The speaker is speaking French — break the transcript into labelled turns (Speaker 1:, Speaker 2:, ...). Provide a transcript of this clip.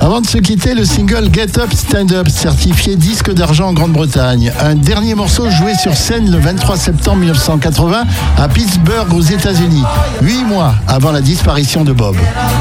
Speaker 1: Avant de se quitter, le single Get Up Stand Up, certifié disque d'argent en Grande-Bretagne. Un dernier morceau joué sur scène le 23 septembre 1980 à Pittsburgh aux États-Unis, 8 mois avant la disparition de Bob.